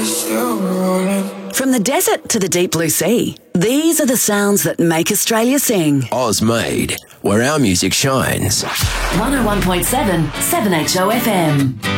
From the desert to the deep blue sea, these are the sounds that make Australia sing. Oz Made, where our music shines. 101.7 7HO FM.